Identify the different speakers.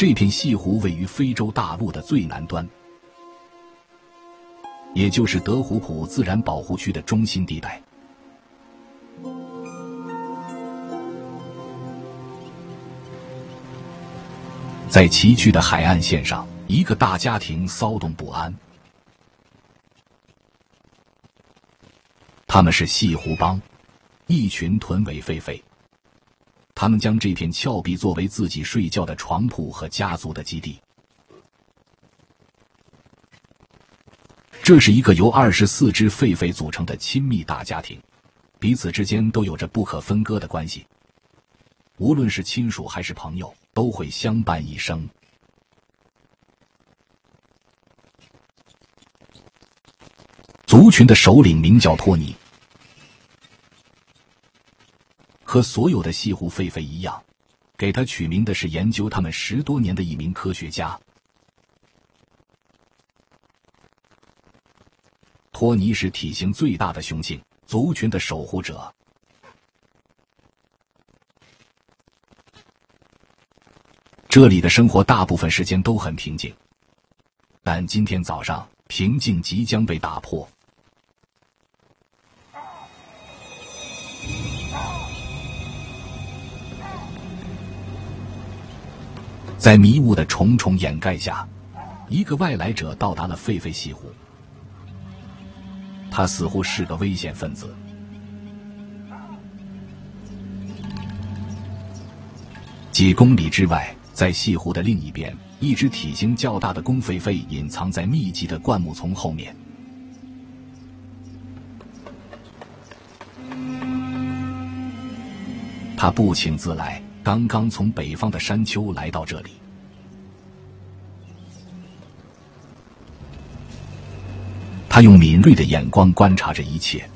Speaker 1: 这片西湖位于非洲大陆的最南端，也就是德胡普自然保护区的中心地带。在崎岖的海岸线上，一个大家庭骚动不安。他们是西湖帮，一群臀尾狒狒。他们将这片峭壁作为自己睡觉的床铺和家族的基地。这是一个由24只狒狒组成的亲密大家庭，彼此之间都有着不可分割的关系。无论是亲属还是朋友，都会相伴一生。族群的首领名叫托尼，和所有的西湖狒狒一样，给他取名的是研究他们10多年的一名科学家。托尼是体型最大的雄性，族群的守护者。这里的生活大部分时间都很平静，但今天早上平静即将被打破。在迷雾的重重掩盖下，一个外来者到达了狒狒西湖。他似乎是个危险分子。几公里之外，在西湖的另一边，一只体型较大的公狒狒隐藏在密集的灌木丛后面。他不请自来，刚刚从北方的山丘来到这里。他用敏锐的眼光观察着一切。